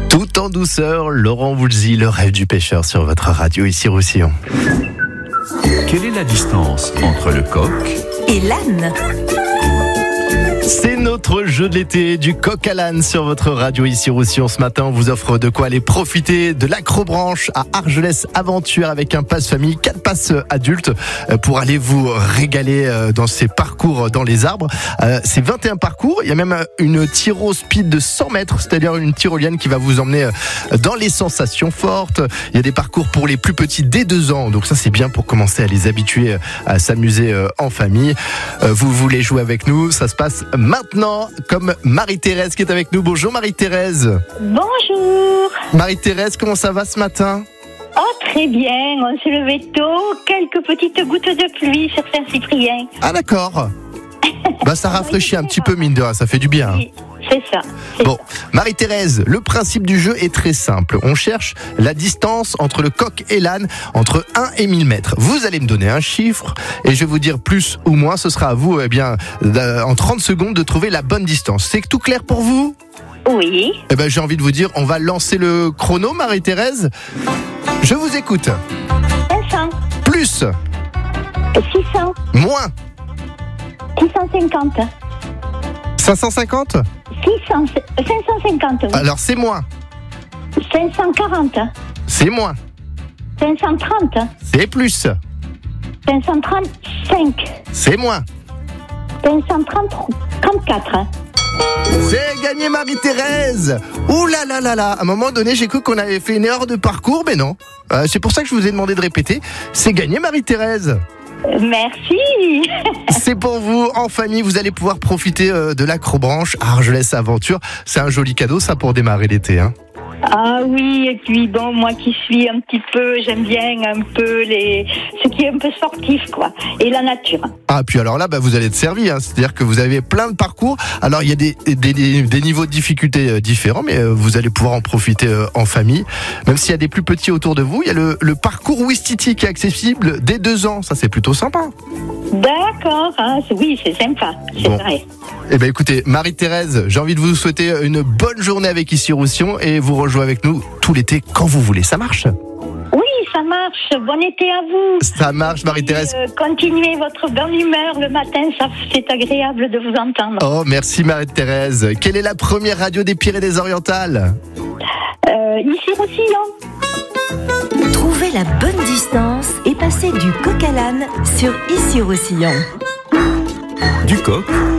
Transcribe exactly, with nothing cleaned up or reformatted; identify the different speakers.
Speaker 1: Tout en douceur, Laurent Voulzy, le rêve du pêcheur sur votre radio ici Roussillon.
Speaker 2: Quelle est la distance entre le coq
Speaker 3: et l'âne?
Speaker 1: C'est notre jeu de l'été du coq à l'âne sur votre radio ici Roussillon. Ce matin, on vous offre de quoi aller profiter de l'Acrobranche à Argelès Aventure avec un pass famille, quatre passes adultes pour aller vous régaler dans ces parcours dans les arbres. C'est vingt et un parcours. Il y a même une tyro speed de cent mètres, c'est-à-dire une tyrolienne qui va vous emmener dans les sensations fortes. Il y a des parcours pour les plus petits dès deux ans. Donc ça, c'est bien pour commencer à les habituer à s'amuser en famille. Vous voulez jouer avec nous? Ça se passe maintenant, comme Marie-Thérèse qui est avec nous. Bonjour Marie-Thérèse.
Speaker 4: Bonjour.
Speaker 1: Marie-Thérèse, comment ça va ce matin?
Speaker 4: Oh, très bien, on s'est levé tôt, quelques petites gouttes de pluie sur Saint-Cyprien.
Speaker 1: Ah d'accord. Bah ça rafraîchit un petit peu, mine de rien, ça fait du bien.
Speaker 4: Oui, c'est ça. c'est
Speaker 1: Bon,
Speaker 4: ça.
Speaker 1: Marie-Thérèse, le principe du jeu est très simple. On cherche la distance entre le coq et l'âne, entre un et mille mètres. Vous allez me donner un chiffre et je vais vous dire plus ou moins. Ce sera à vous, eh bien, en trente secondes de trouver la bonne distance. C'est tout clair pour vous?
Speaker 4: Oui.
Speaker 1: Eh ben, j'ai envie de vous dire, on va lancer le chrono, Marie-Thérèse. Je vous écoute.
Speaker 4: cinq cents.
Speaker 1: Plus,
Speaker 4: six cents.
Speaker 1: moins,
Speaker 4: six cent cinquante.
Speaker 1: cinq cent cinquante.
Speaker 4: six cents. cinq cent cinquante. Oui.
Speaker 1: Alors c'est moins,
Speaker 4: cinq cent quarante.
Speaker 1: c'est moins,
Speaker 4: cinq cent trente.
Speaker 1: c'est plus,
Speaker 4: cinq cent trente-cinq.
Speaker 1: c'est moins.
Speaker 4: cinq cent trente-quatre.
Speaker 1: C'est gagné Marie-Thérèse. Ouh là là là là. À un moment donné, j'ai cru qu'on avait fait une erreur de parcours, mais non. Euh, c'est pour ça que je vous ai demandé de répéter. C'est gagné Marie-Thérèse.
Speaker 4: Merci.
Speaker 1: C'est pour vous, en famille, vous allez pouvoir profiter euh, de l'Acrobranche à Argelès Aventure. C'est un joli cadeau, ça, pour démarrer l'été, hein.
Speaker 4: Ah oui, et puis bon, moi qui suis un petit peu, j'aime bien un peu les, ce qui est un peu sportif, quoi, et la nature.
Speaker 1: Ah, puis alors là, bah, vous allez être servi, hein. C'est-à-dire que vous avez plein de parcours. Alors, il y a des, des, des, des niveaux de difficulté euh, différents, mais euh, vous allez pouvoir en profiter euh, en famille. Même s'il y a des plus petits autour de vous, il y a le, le parcours Ouistiti qui est accessible dès deux ans. Ça, c'est plutôt sympa.
Speaker 4: D'accord, hein, c'est- oui, c'est sympa, c'est
Speaker 1: Bon.
Speaker 4: vrai.
Speaker 1: Eh bien, écoutez, Marie-Thérèse, j'ai envie de vous souhaiter une bonne journée avec ici Roussillon et vous rejoignez avec nous tout l'été quand vous voulez. Ça marche?
Speaker 4: Oui, ça marche. Bon été à vous.
Speaker 1: Ça marche, Marie-Thérèse.
Speaker 4: Euh, continuez votre bonne humeur le matin, ça c'est agréable de vous entendre.
Speaker 1: Oh, merci Marie-Thérèse. Quelle est la première radio des Pyrénées-Orientales?
Speaker 4: Euh, ici Roussillon.
Speaker 3: Trouvez la bonne distance et passez du coq à l'âne sur Ici Roussillon.
Speaker 2: Du coq